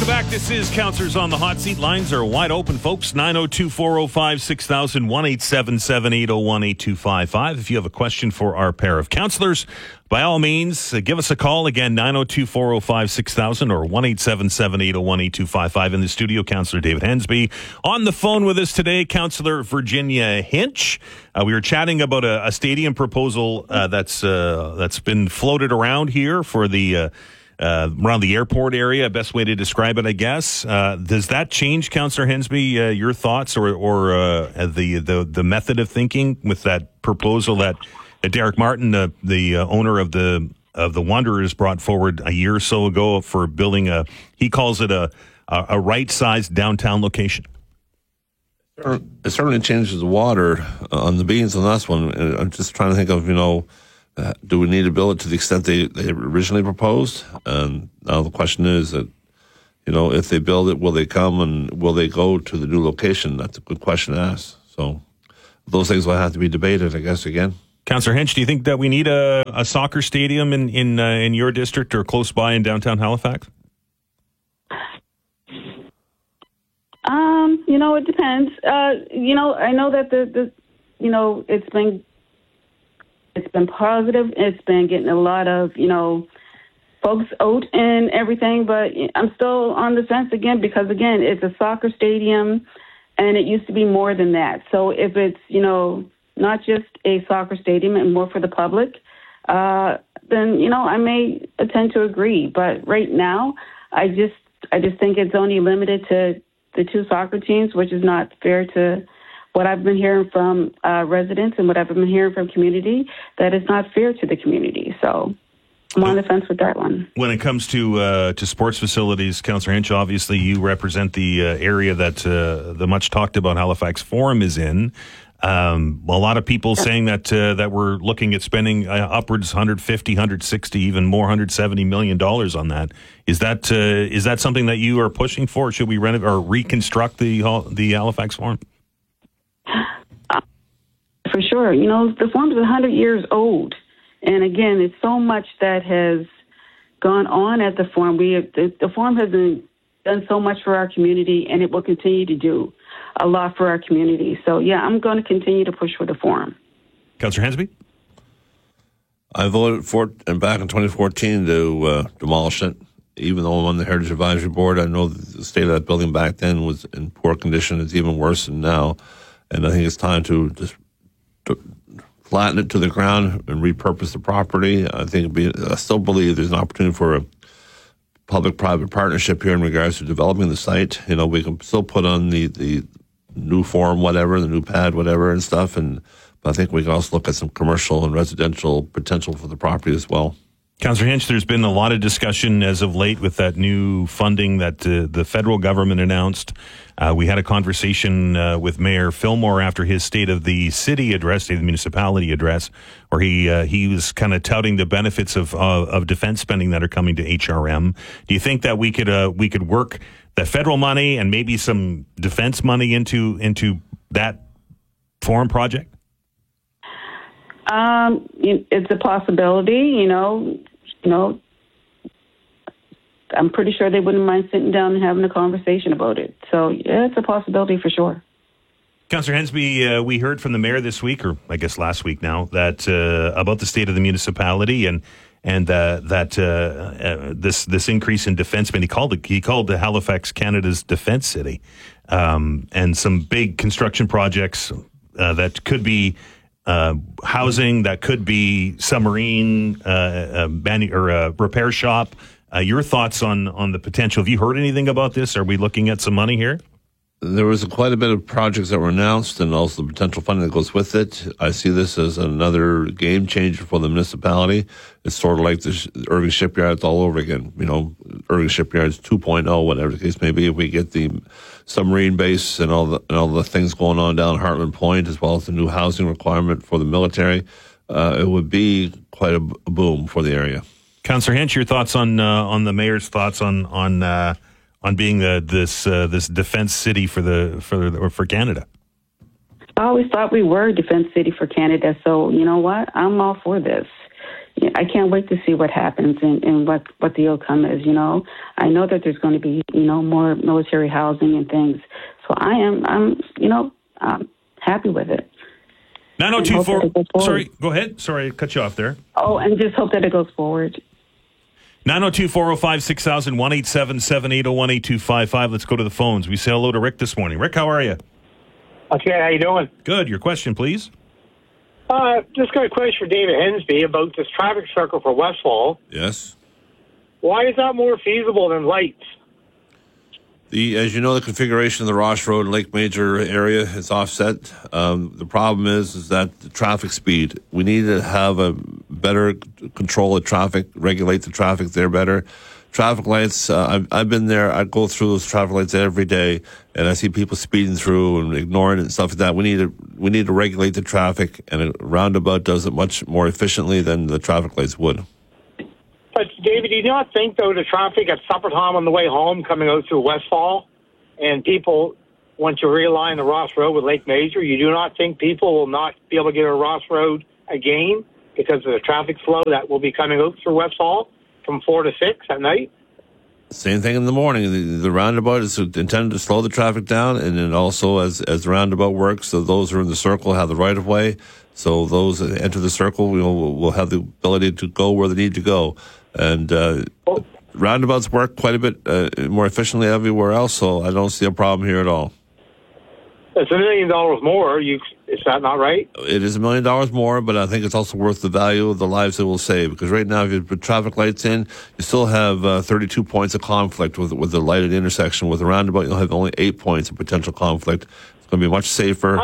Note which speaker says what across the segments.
Speaker 1: Welcome back. This is Counselors on the Hot Seat. Lines are wide open, folks. 902-405-6000, 1-877-801-8255. If you have a question for our pair of counselors, by all means, give us a call. Again, 902-405-6000 or 1-877-801-8255. In the studio, Counselor David Hensby. On the phone with us today, Counselor Virginia Hinch. We were chatting about a stadium proposal that's been floated around here for the around the airport area, best way to describe it, I guess. Does that change, Councillor Hensby, your thoughts or the method of thinking with that proposal that Derek Martin, the owner of the Wanderers, brought forward a year or so ago for building he calls it a right-sized downtown location?
Speaker 2: It certainly changes the water on the beans on this one. I'm just trying to think of, do we need to build it to the extent they originally proposed? And now the question is that, if they build it, will they come and will they go to the new location? That's a good question to ask. So those things will have to be debated, I guess, again.
Speaker 1: Councillor Hinch, do you think that we need a soccer stadium in your district or close by in downtown Halifax?
Speaker 3: It depends. I know that it's been positive. It's been getting a lot of, folks out and everything, but I'm still on the fence again because, again, it's a soccer stadium and it used to be more than that. So if it's, not just a soccer stadium and more for the public, then, I may tend to agree. But right now, I just think it's only limited to the two soccer teams, which is not fair to what I've been hearing from residents and what I've been hearing from community, that is not fair to the community. So I'm on the fence with that one. When
Speaker 1: it comes to sports facilities, Councillor Hinch, obviously you represent the area that the much talked about Halifax Forum is in. A lot of people saying that we're looking at spending upwards 150, 160, even more, $170 million on that. Is that something that you are pushing for? Should we renovate or reconstruct the Halifax Forum?
Speaker 3: For sure. The Forum is 100 years old. And again, it's so much that has gone on at the Forum. The Forum has done so much for our community, and it will continue to do a lot for our community. So, yeah, I'm going to continue to push for the Forum.
Speaker 1: Councillor Hensby?
Speaker 2: I voted for it back in 2014 to demolish it. Even though I'm on the Heritage Advisory Board, I know the state of that building back then was in poor condition. It's even worse than now. And I think it's time to just flatten it to the ground and repurpose the property. I still believe there's an opportunity for a public-private partnership here in regards to developing the site. We can still put on the new forum, whatever, the new pad, whatever, and stuff. But I think we can also look at some commercial and residential potential for the property as well.
Speaker 1: Councillor Hinch, there's been a lot of discussion as of late with that new funding that the federal government announced. We had a conversation with Mayor Fillmore after his State of the City address, State of the Municipality address, where he was kind of touting the benefits of defense spending that are coming to HRM. Do you think that we could work the federal money and maybe some defense money into that forum project?
Speaker 3: It's a possibility, I'm pretty sure they wouldn't mind sitting down and having a conversation about it. So, yeah, it's a possibility for sure.
Speaker 1: Councillor Hensby, we heard from the mayor this week, or I guess last week now, that about the state of the municipality and this increase in defense spending. He called the Halifax Canada's defense city, and some big construction projects that could be housing, that could be submarine repair shop. Your thoughts on the potential? Have you heard anything about this? Are we looking at some money here?
Speaker 2: There was quite a bit of projects that were announced and also the potential funding that goes with it. I see this as another game changer for the municipality. It's sort of like the Irving Shipyards all over again. Irving Shipyards 2.0, whatever the case may be. If we get the submarine base and all the things going on down Heartland Point, as well as the new housing requirement for the military, it would be quite a boom for the area.
Speaker 1: Councillor Hinch, your thoughts on the mayor's thoughts on being this defense city for Canada?
Speaker 3: I always thought we were a defense city for Canada. So you know what? I'm all for this. I can't wait to see what happens and what the outcome is. I know that there's going to be more military housing and things. So I'm happy with it.
Speaker 1: 902-4... Sorry, go ahead. Sorry, I cut you off there.
Speaker 3: Oh, and just hope that it goes forward.
Speaker 1: 902-405-6000, 1-877-801-8255. Let's go to the phones. We say hello to Rick this morning. Rick, how are you?
Speaker 4: Okay, how you doing?
Speaker 1: Good. Your question, please.
Speaker 4: Just got a question for David Hensby about this traffic circle for Westfall.
Speaker 2: Yes.
Speaker 4: Why is that more feasible than lights?
Speaker 2: As you know, the configuration of the Ross Road and Lake Major area is offset. The problem is that the traffic speed. We need to have a better control of traffic, regulate the traffic there better. Traffic lights, I've been there. I go through those traffic lights every day, and I see people speeding through and ignoring it and stuff like that. We need to regulate the traffic, and a roundabout does it much more efficiently than the traffic lights would.
Speaker 4: But, David, do you not think, though, the traffic at supper time on the way home coming out through Westfall, and people want to realign the Ross Road with Lake Major, you do not think people will not be able to get a Ross Road again because of the traffic flow that will be coming out through Westfall from 4 to 6 at night?
Speaker 2: Same thing in the morning. The roundabout is intended to slow the traffic down, and then also as the roundabout works, so those who are in the circle have the right of way. So those that enter the circle will have the ability to go where they need to go. And roundabouts work quite a bit more efficiently everywhere else, so I don't see a problem here at all.
Speaker 4: It's $1 million more. Is that not right?
Speaker 2: It is $1 million more, but I think it's also worth the value of the lives it will save. Because right now, if you put traffic lights in, you still have 32 points of conflict with the lighted intersection. With a roundabout, you'll have only 8 points of potential conflict. It's going to be much safer.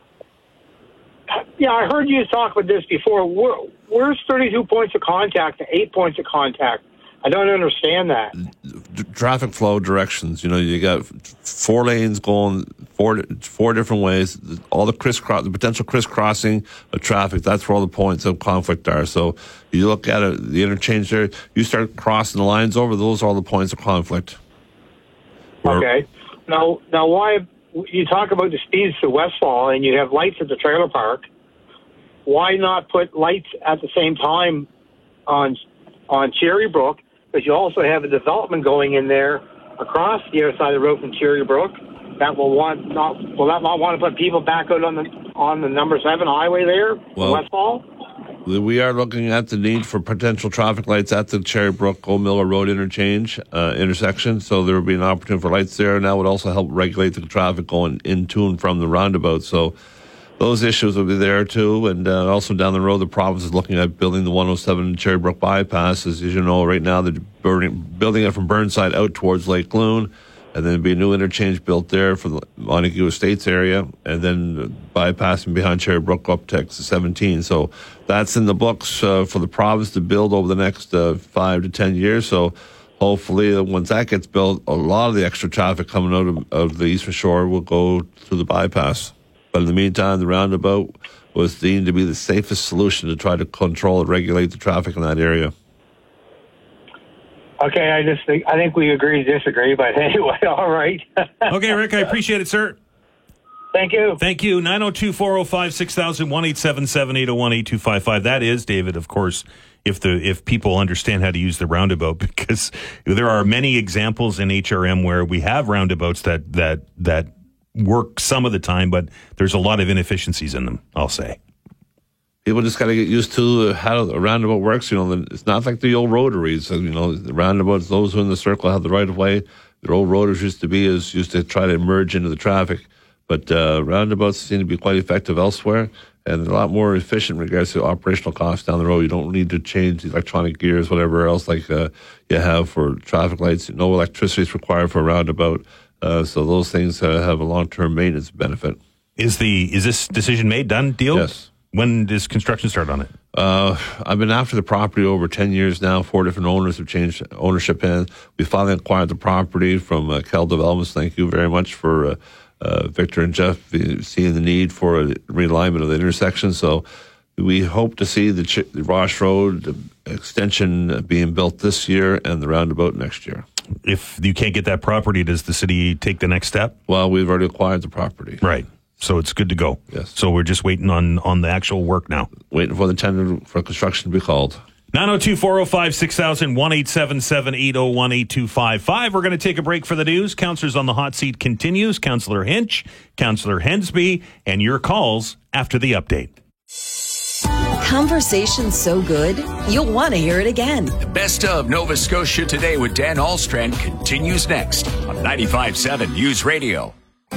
Speaker 4: Yeah, I heard you talk about this before. Where's 32 points of contact and 8 points of contact? I don't understand that.
Speaker 2: Traffic flow directions. You got 4 lanes going four different ways. All the potential crisscrossing of traffic. That's where all the points of conflict are. So you look at it, the interchange there. You start crossing the lines over. Those are all the points of conflict.
Speaker 4: Okay. Now, why you talk about the speeds to Westfall and you have lights at the trailer park? Why not put lights at the same time on Cherrybrook? Because you also have a development going in there across the other side of the road from Cherrybrook that will not want to put people back out on the number 7 highway there in Westfall?
Speaker 2: We are looking at the need for potential traffic lights at the Cherrybrook Old Miller Road intersection. So there will be an opportunity for lights there, and that would also help regulate the traffic going into and from the roundabout. So those issues will be there too, and also down the road, the province is looking at building the 107 Cherrybrook bypass. As you know, right now they're building it from Burnside out towards Lake Loon, and then there'll be a new interchange built there for the Montague Estates area, and then bypassing behind Cherrybrook up to exit 17. So that's in the books for the province to build over the next 5 to 10 years. So hopefully, once that gets built, a lot of the extra traffic coming out of the Eastern Shore will go through the bypass. But in the meantime, the roundabout was deemed to be the safest solution to try to control and regulate the traffic in that area.
Speaker 4: Okay, I think we agree to disagree, but anyway, all right.
Speaker 1: Okay, Rick, I appreciate it, sir.
Speaker 4: Thank you.
Speaker 1: Thank you. 902-405-6000, 1-877-801-8255. That is, David, of course, if people understand how to use the roundabout, because there are many examples in HRM where we have roundabouts that work some of the time, but there's a lot of inefficiencies in them, I'll say.
Speaker 2: People just got to get used to how the roundabout works. It's not like the old rotaries. The roundabouts, those who are in the circle have the right of way. The old rotaries used to try to merge into the traffic. But roundabouts seem to be quite effective elsewhere, and a lot more efficient in regards to operational costs down the road. You don't need to change the electronic gears, whatever else like you have for traffic lights. No electricity is required for a roundabout. So those things have a long-term maintenance benefit. Is
Speaker 1: this decision made, done, deal?
Speaker 2: Yes.
Speaker 1: When does construction start on it?
Speaker 2: I've been after the property over 10 years now. 4 different owners have changed ownership hands. We finally acquired the property from Kel Developments. Thank you very much for Victor and Jeff seeing the need for a realignment of the intersection. So we hope to see the Ross Road extension being built this year and the roundabout next year.
Speaker 1: If you can't get that property, does the city take the next step?
Speaker 2: Well, we've already acquired the property.
Speaker 1: Right. So it's good to go.
Speaker 2: Yes.
Speaker 1: So we're just waiting on the actual work now.
Speaker 2: Waiting for the tender for construction to be called.
Speaker 1: 902-405-6000, 1-877-801-8255. We're going to take a break for the news. Councillors on the Hot Seat continues. Councillor Hinch, Councillor Hensby, and your calls after the update.
Speaker 5: Conversation's so good, you'll want to hear it again.
Speaker 6: The Best of Nova Scotia Today with Dan Alstrand continues next on 95.7 News Radio.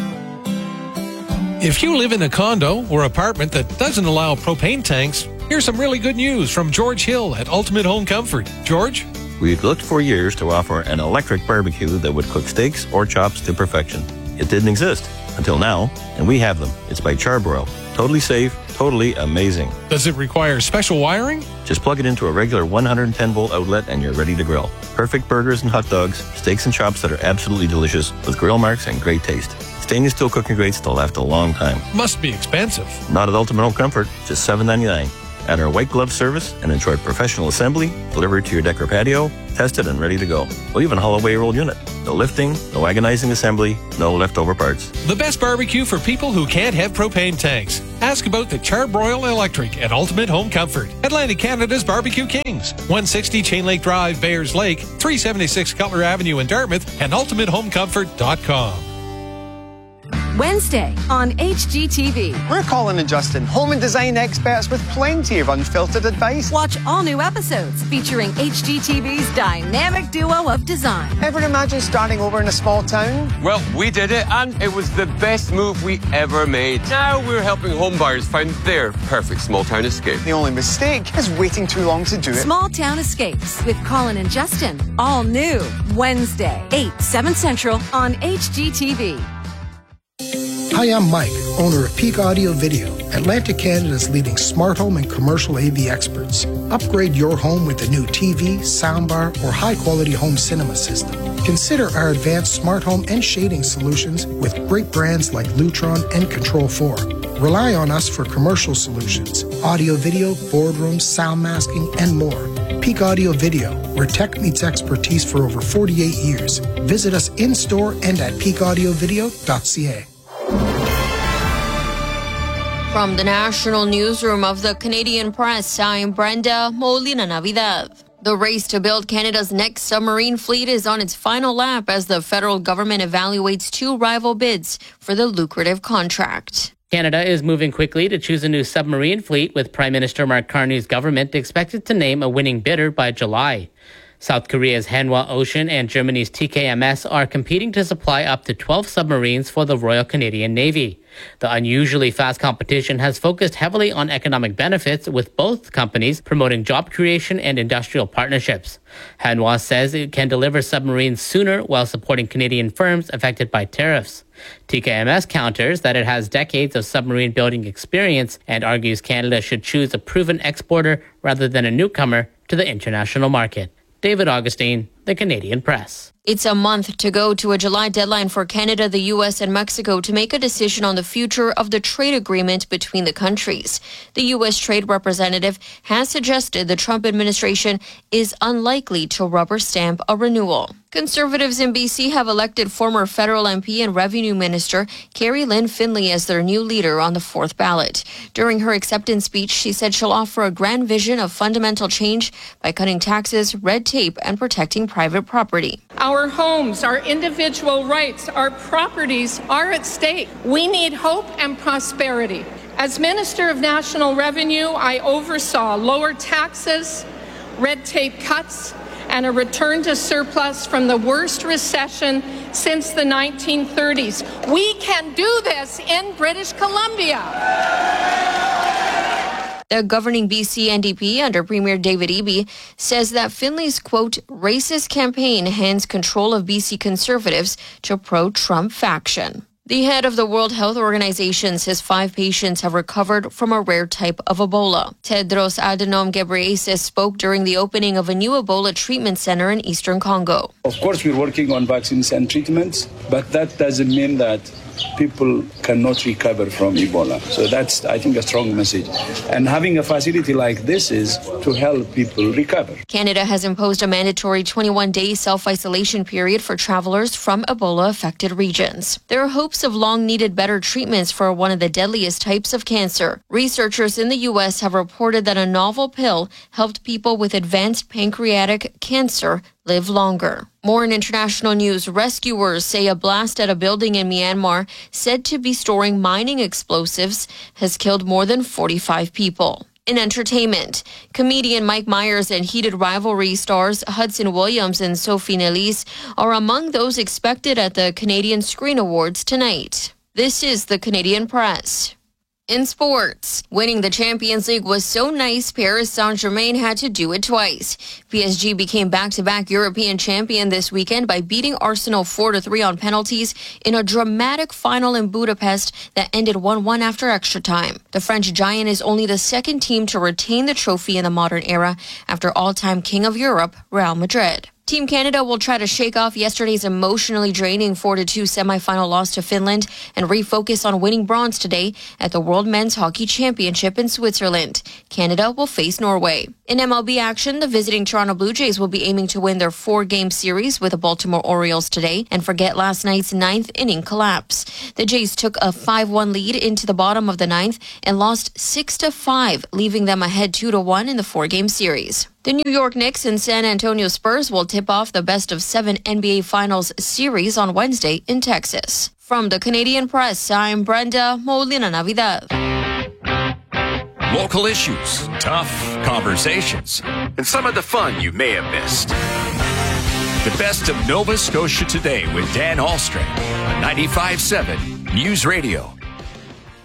Speaker 7: If you live in a condo or apartment that doesn't allow propane tanks, here's some really good news from George Hill at Ultimate Home Comfort. George?
Speaker 8: We've looked for years to offer an electric barbecue that would cook steaks or chops to perfection. It didn't exist until now, and we have them. It's by Charbroil. Totally safe, totally amazing.
Speaker 7: Does it require special wiring?
Speaker 8: Just plug it into a regular 110-volt outlet and you're ready to grill. Perfect burgers and hot dogs, steaks and chops that are absolutely delicious with grill marks and great taste. Stainless steel cooking grates that'll last a long time.
Speaker 7: Must be expensive.
Speaker 8: Not at Ultimate Home Comfort, just $7.99. Add our white glove service and enjoy professional assembly delivered to your deck or patio, tested and ready to go. We'll even haul away your old unit. No lifting, no agonizing assembly, no leftover parts.
Speaker 7: The best barbecue for people who can't have propane tanks. Ask about the Charbroil Electric at Ultimate Home Comfort. Atlantic Canada's Barbecue Kings. 160 Chain Lake Drive, Bayers Lake, 376 Cutler Avenue in Dartmouth, and ultimatehomecomfort.com.
Speaker 9: Wednesday on HGTV.
Speaker 10: We're Colin and Justin, home and design experts with plenty of unfiltered advice.
Speaker 9: Watch all new episodes featuring HGTV's dynamic duo of design.
Speaker 10: Ever imagine starting over in a small town?
Speaker 11: Well, we did it, and it was the best move we ever made. Now we're helping home buyers find their perfect small town escape.
Speaker 10: The only mistake is waiting too long to do it.
Speaker 9: Small Town Escapes with Colin and Justin. All new Wednesday, 8, 7 Central on HGTV.
Speaker 12: Hi, I'm Mike, owner of Peak Audio Video, Atlantic Canada's leading smart home and commercial AV experts. Upgrade your home with a new TV, soundbar, or high-quality home cinema system. Consider our advanced smart home and shading solutions with great brands like Lutron and Control 4. Rely on us for commercial solutions, audio video, boardrooms, sound masking, and more. Peak Audio Video, where tech meets expertise for over 48 years. Visit us in-store and at peakaudiovideo.ca.
Speaker 13: From the National Newsroom of the Canadian Press, I'm Brenda Molina Navidad. The race to build Canada's next submarine fleet is on its final lap as the federal government evaluates two rival bids for the lucrative contract.
Speaker 14: Canada is moving quickly to choose a new submarine fleet, with Prime Minister Mark Carney's government expected to name a winning bidder by July. South Korea's Hanwha Ocean and Germany's TKMS are competing to supply up to 12 submarines for the Royal Canadian Navy. The unusually fast competition has focused heavily on economic benefits, with both companies promoting job creation and industrial partnerships. Hanwha says it can deliver submarines sooner while supporting Canadian firms affected by tariffs. TKMS counters that it has decades of submarine building experience and argues Canada should choose a proven exporter rather than a newcomer to the international market. David Augustine, The Canadian Press.
Speaker 13: It's a month to go to a July deadline for Canada, the U.S., and Mexico to make a decision on the future of the trade agreement between the countries. The U.S. Trade Representative has suggested the Trump administration is unlikely to rubber stamp a renewal. Conservatives in BC have elected former federal MP and Revenue Minister Carrie Lynn Finley as their new leader on the fourth ballot. During her acceptance speech, she said she'll offer a grand vision of fundamental change by cutting taxes, red tape, and protecting private property.
Speaker 15: Our homes, our individual rights, our properties are at stake. We need hope and prosperity. As Minister of National Revenue, I oversaw lower taxes, red tape cuts, and a return to surplus from the worst recession since the 1930s. We can do this in British Columbia.
Speaker 13: The governing BC NDP under Premier David Eby says that Finley's, quote, racist campaign hands control of BC Conservatives to pro-Trump faction. The head of the World Health Organization says 5 patients have recovered from a rare type of Ebola. Tedros Adhanom Ghebreyesus spoke during the opening of a new Ebola treatment center in eastern Congo.
Speaker 16: Of course, we're working on vaccines and treatments, but that doesn't mean that people cannot recover from Ebola. So that's, I think, a strong message. And having a facility like this is to help people recover.
Speaker 13: Canada has imposed a mandatory 21-day self-isolation period for travelers from Ebola-affected regions. There are hopes of long-needed better treatments for one of the deadliest types of cancer. Researchers in the U.S. have reported that a novel pill helped people with advanced pancreatic cancer live longer. More in international news. Rescuers say a blast at a building in Myanmar said to be storing mining explosives has killed more than 45 people. In entertainment, comedian Mike Myers and heated rivalry stars Hudson Williams and Sophie Nellis are among those expected at the Canadian Screen Awards tonight. This is the Canadian Press. In sports, winning the Champions League was so nice, Paris Saint-Germain had to do it twice. PSG became back-to-back European champion this weekend by beating Arsenal 4-3 on penalties in a dramatic final in Budapest that ended 1-1 after extra time. The French giant is only the second team to retain the trophy in the modern era after all-time king of Europe, Real Madrid. Team Canada will try to shake off yesterday's emotionally draining 4-2 semifinal loss to Finland and refocus on winning bronze today at the World Men's Hockey Championship in Switzerland. Canada will face Norway. In MLB action, the visiting Toronto Blue Jays will be aiming to win their 4-game series with the Baltimore Orioles today and forget last night's ninth inning collapse. The Jays took a 5-1 lead into the bottom of the ninth and lost 6-5, leaving them ahead 2-1 in the 4-game series. The New York Knicks and San Antonio Spurs will tip off the best-of-7 NBA Finals series on Wednesday in Texas. From the Canadian Press, I'm Brenda Molina-Navidad.
Speaker 6: Local issues, tough conversations, and some of the fun you may have missed. The best of Nova Scotia Today with Dan Ahlstrom on 95.7 News Radio.